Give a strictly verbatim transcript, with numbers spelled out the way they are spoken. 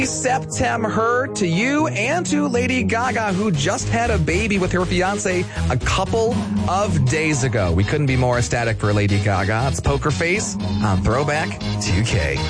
September to you and to Lady Gaga, who just had a baby with her fiance a couple of days ago. We couldn't be more ecstatic for Lady Gaga. It's Poker Face on Throwback two K.